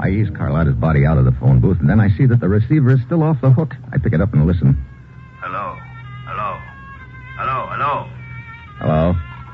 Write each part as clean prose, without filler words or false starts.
I ease Carlotta's body out of the phone booth, and then I see that the receiver is still off the hook. I pick it up and listen. Hello? Hello? Hello? Hello? Hello?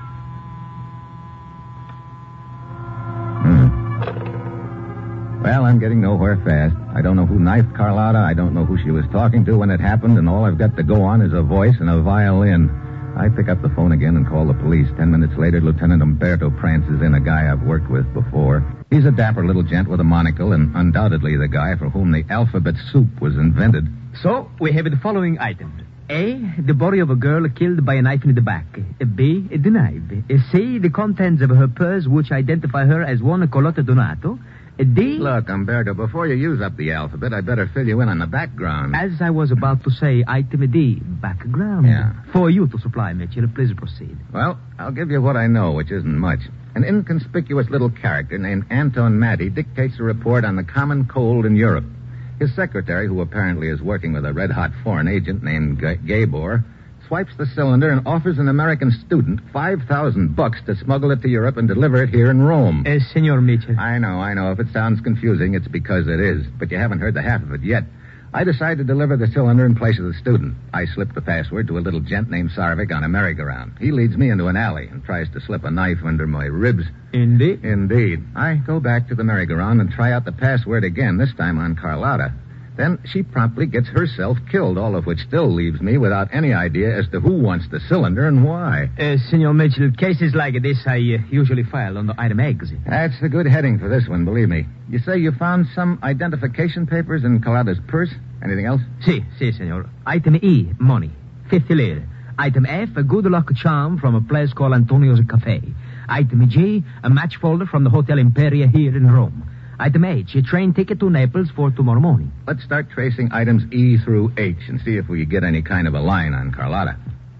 Well, I'm getting nowhere fast. I don't know who knifed Carlotta. I don't know who she was talking to when it happened, and all I've got to go on is a voice and a violin. I pick up the phone again and call the police. 10 minutes later, Lieutenant Umberto prances in, a guy I've worked with before. He's a dapper little gent with a monocle and undoubtedly the guy for whom the alphabet soup was invented. So, we have the following items. A, the body of a girl killed by a knife in the back. B, the knife. C, the contents of her purse, which identify her as one Carlotta Donato. D... Look, Umberto, before you use up the alphabet, I better fill you in on the background. As I was about to say, item D, background. Yeah. For you to supply, Mitchell. Please proceed. Well, I'll give you what I know, which isn't much. An inconspicuous little character named Anton Matty dictates a report on the common cold in Europe. His secretary, who apparently is working with a red-hot foreign agent named Gabor, swipes the cylinder and offers an American student $5,000 to smuggle it to Europe and deliver it here in Rome. Senor Mitchell. I know. If it sounds confusing, it's because it is. But you haven't heard the half of it yet. I decide to deliver the cylinder in place of the student. I slip the password to a little gent named Sarvik on a merry-go-round. He leads me into an alley and tries to slip a knife under my ribs. Indeed? I go back to the merry-go-round and try out the password again, this time on Carlotta. Then she promptly gets herself killed, all of which still leaves me without any idea as to who wants the cylinder and why. Senor Mitchell, cases like this I usually file under item X. That's a good heading for this one, believe me. You say you found some identification papers in Carlotta's purse? Anything else? Si, senor. Item E, money. 50 lire. Item F, a good luck charm from a place called Antonio's Cafe. Item G, a match folder from the Hotel Imperia here in Rome. Item H, a train ticket to Naples for tomorrow morning. Let's start tracing items E through H and see if we get any kind of a line on Carlotta.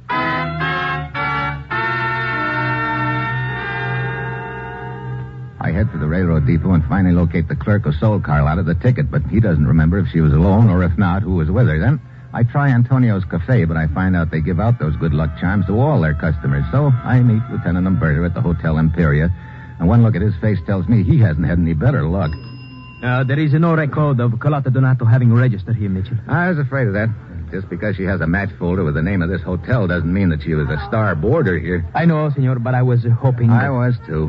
I head for the railroad depot and finally locate the clerk who sold Carlotta the ticket, but he doesn't remember if she was alone or if not, who was with her. Then I try Antonio's Cafe, but I find out they give out those good luck charms to all their customers. So I meet Lieutenant Umberto at the Hotel Imperia, and one look at his face tells me he hasn't had any better luck. There is no record of Carlotta Donato having registered here, Mitchell. I was afraid of that. Just because she has a match folder with the name of this hotel doesn't mean that she was a star boarder here. I know, senor, but I was hoping... I was, too.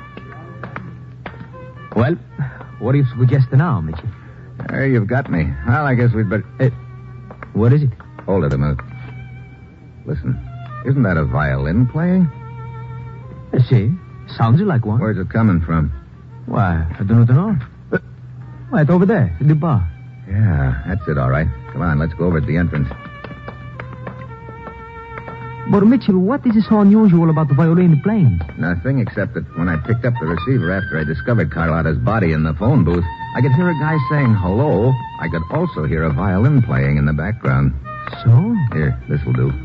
Well, what do you suggest now, Mitchell? There, you've got me. Well, I guess we'd better... What is it? Hold it a minute. Listen, isn't that a violin playing? See. Sounds like one. Where's it coming from? Why, I don't know. Right over there, in the bar. Yeah, that's it, all right. Come on, let's go over to the entrance. But, Mitchell, what is so unusual about the violin playing? Nothing, except that when I picked up the receiver after I discovered Carlotta's body in the phone booth, I could hear a guy saying hello. I could also hear a violin playing in the background. So? Here, this'll do.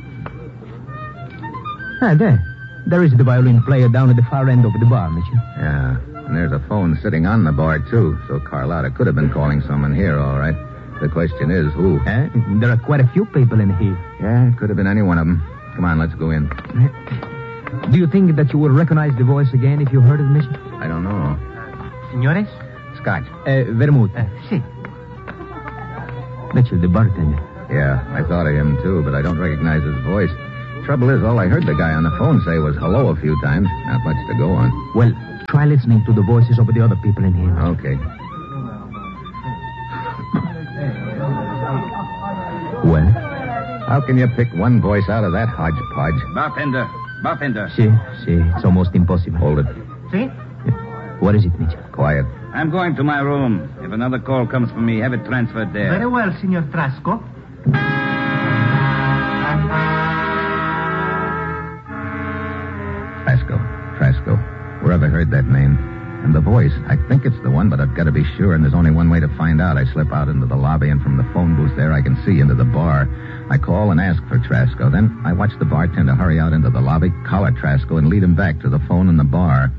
There. There is the violin player down at the far end of the bar, Mitchell. Yeah, and there's a phone sitting on the bar, too, so Carlotta could have been calling someone here, all right. The question is, who? There are quite a few people in here. Yeah, it could have been any one of them. Come on, let's go in. Do you think that you would recognize the voice again if you heard it, Mitchell? I don't know. Signores? Scotch. Vermouth. Si. Mitchell, the bartender. Yeah, I thought of him, too, but I don't recognize his voice. Trouble is, all I heard the guy on the phone say was hello a few times. Not much to go on. Well, try listening to the voices of the other people in here. Okay. Well? How can you pick one voice out of that hodgepodge? Bartender. See, it's almost impossible. Hold it. See? What is it, Mitchell? Quiet. I'm going to my room. If another call comes for me, have it transferred there. Very well, Signor Trasco. Trasco. Where have I heard that name? And the voice, I think it's the one, but I've got to be sure, and there's only one way to find out. I slip out into the lobby, and from the phone booth there, I can see into the bar. I call and ask for Trasco. Then I watch the bartender hurry out into the lobby, collar Trasco, and lead him back to the phone in the bar.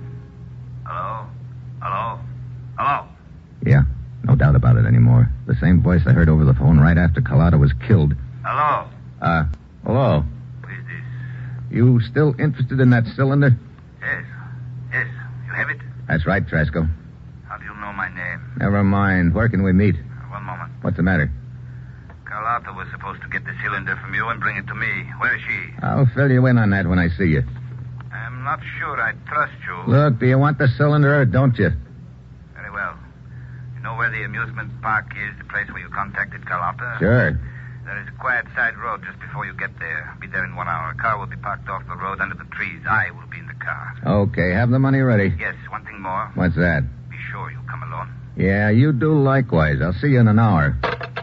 Hello? Yeah, no doubt about it anymore. The same voice I heard over the phone right after Carlotta was killed. Hello? Hello? Who is this? You still interested in that cylinder? Yes. You have it? That's right, Trasco. How How do you know my name? Never mind. Where can we meet? One moment. What's the matter? Carlotta was supposed to get the cylinder from you and bring it to me. Where is she? I'll fill you in on that when I see you. I'm not sure I trust you. Look, do you want the cylinder or don't you? Very well. You know where the amusement park is, the place where you contacted Carlotta? Sure. There is a quiet side road just before you get there. Be there in 1 hour. A car will be parked off the road under the trees. I will be in the car. Okay, have the money ready. Yes, one thing more. What's that? Be sure you come alone. Yeah, you do likewise. I'll see you in an hour.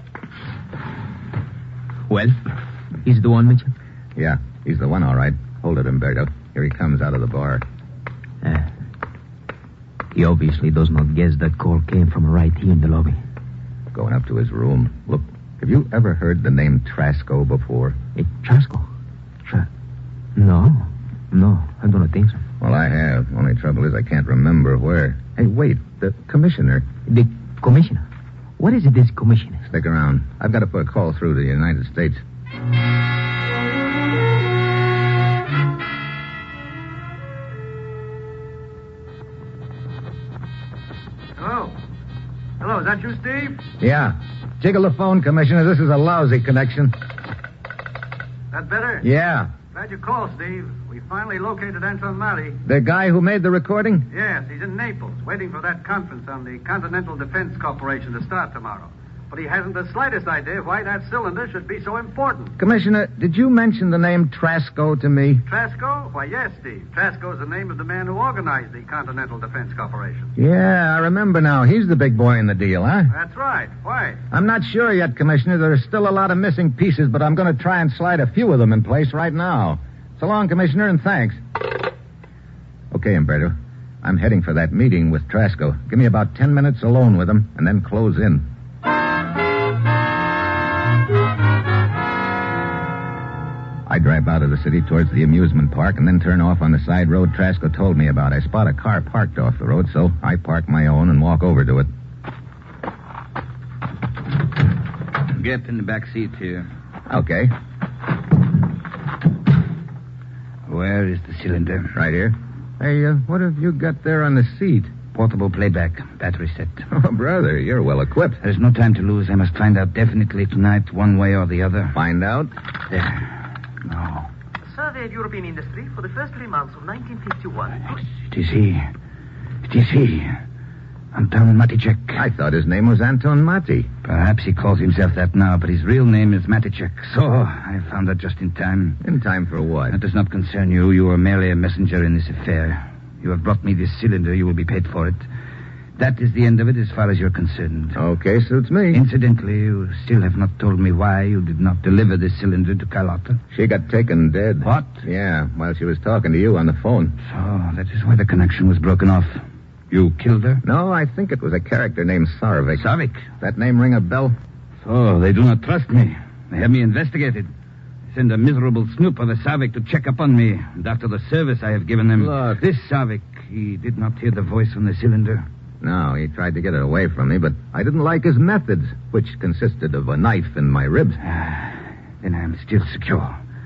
Well, he's the one, Mitchell? Yeah, he's the one, all right. Hold it, Umberto. Here he comes out of the bar. He obviously does not guess that call came from right here in the lobby. Going up to his room. Look, have you ever heard the name Trasco before? Trasco? No, I don't think so. Well, I have. Only trouble is I can't remember where. Hey, wait, the commissioner. The commissioner? What is it, this commissioner? Stick around. I've got to put a call through to the United States. Hello, is that you, Steve? Yeah. Jiggle the phone, Commissioner. This is a lousy connection. That better? Yeah. Glad you called, Steve. We finally located Anton Malley. The guy who made the recording? Yes, he's in Naples, waiting for that conference on the Continental Defense Corporation to start tomorrow. But he hasn't the slightest idea why that cylinder should be so important. Commissioner, did you mention the name Trasco to me? Trasco? Why, yes, Steve. Trasco's the name of the man who organized the Continental Defense Corporation. Yeah, I remember now. He's the big boy in the deal, huh? That's right. Why? I'm not sure yet, Commissioner. There's still a lot of missing pieces, but I'm going to try and slide a few of them in place right now. So long, Commissioner, and thanks. Okay, Umberto. I'm heading for that meeting with Trasco. Give me about 10 minutes alone with him, and then close in. I drive out of the city towards the amusement park and then turn off on the side road Trasco told me about. I spot a car parked off the road, so I park my own and walk over to it. Get in the back seat here. Okay. Where is the cylinder? Right here. Hey, what have you got there on the seat? Portable playback, battery set. Oh, brother, you're well equipped. There's no time to lose. I must find out definitely tonight, one way or the other. Find out? There. No. Survey of European industry for the first 3 months of 1951. It is he. It is he. Anton Maticek. I thought his name was Anton Mati. Perhaps he calls himself that now, but his real name is Maticek. So, I found that just in time. In time for what? That does not concern you. You are merely a messenger in this affair. You have brought me this cylinder. You will be paid for it. That is the end of it as far as you're concerned. Okay, suits me. Incidentally, you still have not told me why you did not deliver this cylinder to Carlotta. She got taken dead. What? Yeah, while she was talking to you on the phone. So, that is why the connection was broken off. You killed her? No, I think it was a character named Sarvik. Sarvik? That name ring a bell? So, they do not trust me. They have me investigated. Send a miserable snoop of a Sarvik to check up on me. And after the service I have given them... Look. This Sarvik, he did not hear the voice on the cylinder. No, he tried to get it away from me, but I didn't like his methods, which consisted of a knife in my ribs. Then I am still secure.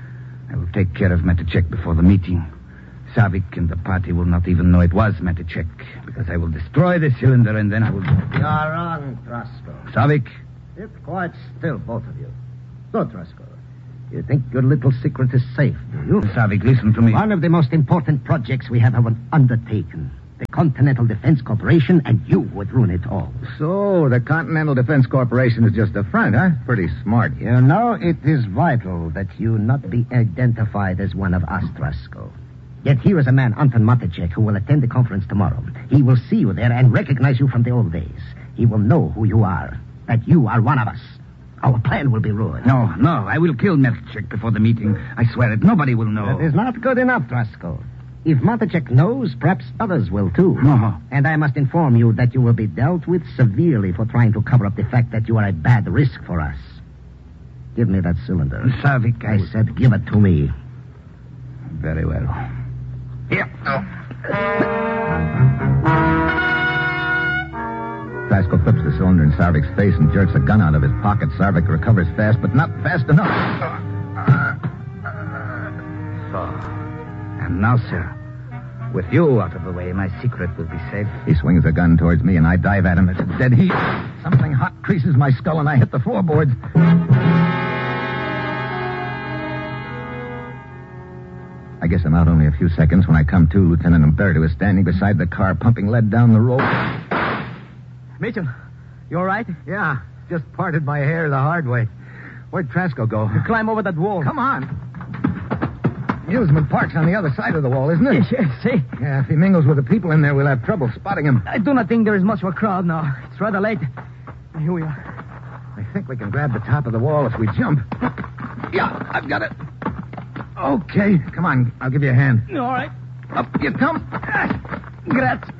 I will take care of Maticek before the meeting. Sarvik and the party will not even know it was Maticek, because I will destroy the cylinder and then I will... You're wrong, Trasco. Sarvik? Keep quite still, both of you. So, Trasco, you think your little secret is safe, do you? Sarvik, listen to me. One of the most important projects we have undertaken. The Continental Defense Corporation, and you would ruin it all. So, the Continental Defense Corporation is just a front, huh? Pretty smart. You know, it is vital that you not be identified as one of us, Trasco. Yet here is a man, Anton Maticek, who will attend the conference tomorrow. He will see you there and recognize you from the old days. He will know who you are, that you are one of us. Our plan will be ruined. No, I will kill Maticek before the meeting. I swear it. Nobody will know. That is not good enough, Trasco. If Maticek knows, perhaps others will too. No. And I must inform you that you will be dealt with severely for trying to cover up the fact that you are a bad risk for us. Give me that cylinder. Sarvik, I said give it to me. Very well. Here. Trasco flips the cylinder in Sarvik's face and jerks a gun out of his pocket. Sarvik recovers fast, but not fast enough. So, and now, sir, With you out of the way, my secret will be safe. He swings a gun towards me, and I dive at him. It's dead heat. Something hot creases my skull, and I hit the floorboards. I guess I'm out only a few seconds. When I come to, Lieutenant Umberto is standing beside the car, pumping lead down the road. Mitchell, you all right? Yeah, just parted my hair the hard way. Where'd Trasco go? Climb over that wall. Come on. Amusement park's on the other side of the wall, isn't it? Yes, see? Yeah, if he mingles with the people in there, we'll have trouble spotting him. I do not think there is much of a crowd now. It's rather late. Here we are. I think we can grab the top of the wall if we jump. Yeah, I've got it. Okay, come on. I'll give you a hand. All right. Up you come. Grazie.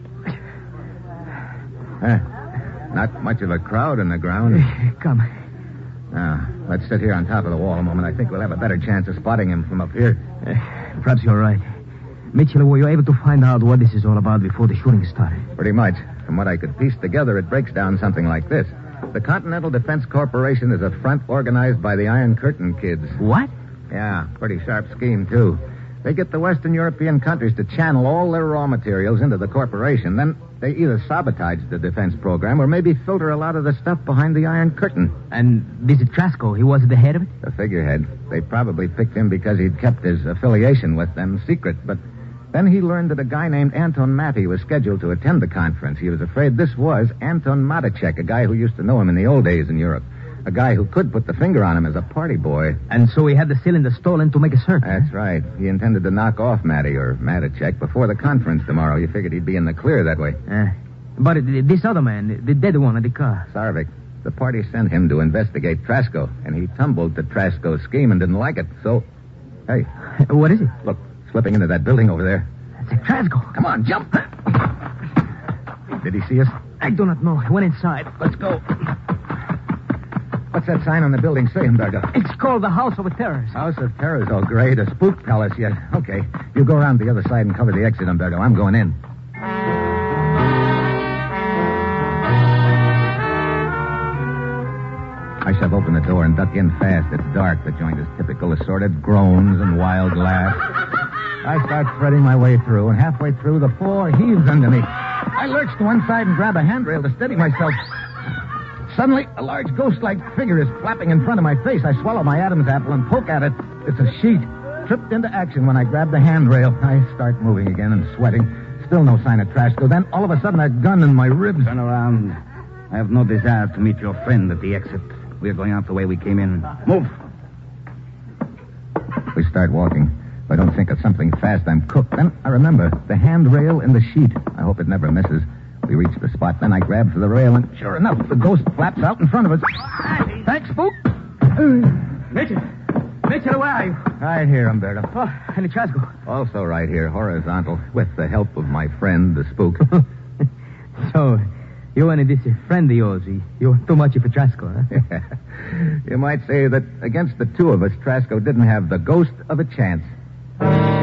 Not much of a crowd in the ground. Come. Now, let's sit here on top of the wall a moment. I think we'll have a better chance of spotting him from up here. Perhaps you're right. Mitchell, were you able to find out what this is all about before the shooting started? Pretty much. From what I could piece together, it breaks down something like this. The Continental Defense Corporation is a front organized by the Iron Curtain kids. What? Yeah, pretty sharp scheme, too. They get the Western European countries to channel all their raw materials into the corporation. Then they either sabotage the defense program or maybe filter a lot of the stuff behind the Iron Curtain. And this is Trasco. He was at the head of it? The figurehead. They probably picked him because he'd kept his affiliation with them secret. But then he learned that a guy named Anton Matty was scheduled to attend the conference. He was afraid this was Anton Matacek, a guy who used to know him in the old days in Europe. A guy who could put the finger on him as a party boy. And so he had the cylinder stolen to make a search. That's right. He intended to knock off Matty or Matacek before the conference tomorrow. You figured he'd be in the clear that way. But this other man, the dead one in the car. Sarvik. The party sent him to investigate Trasco, and he tumbled to Trasco's scheme and didn't like it. So, hey. What is it? Look, slipping into that building over there. It's a Trasco. Come on, jump. Did he see us? I do not know. He went inside. Let's go. What's that sign on the building say, Umberto? It's called the House of Terrors. House of Terrors. Oh, great. A spook palace, yes. Okay. You go around the other side and cover the exit, Umberto. I'm going in. I shove open the door and duck in fast. It's dark. The joint is typical. Assorted groans and wild laughs. I start threading my way through, and halfway through, the floor heaves under me. I lurch to one side and grab a handrail to steady myself. Suddenly, a large ghost-like figure is flapping in front of my face. I swallow my Adam's apple and poke at it. It's a sheet. Tripped into action when I grab the handrail. I start moving again and sweating. Still no sign of Trasco. Then, all of a sudden, a gun in my ribs. Turn around. I have no desire to meet your friend at the exit. We're going out the way we came in. Move. We start walking. If I don't think of something fast, I'm cooked. Then I remember the handrail in the sheet. I hope it never misses. We reach the spot, then I grab for the rail, and sure enough, the ghost flaps out in front of us. Thanks, spook. Mitchell, where are you? Right here, Umberto. Oh, and the Trasco. Also right here, horizontal, with the help of my friend, the spook. So, you and this friend of yours, you're too much of a Trasco, huh? You might say that against the two of us, Trasco didn't have the ghost of a chance.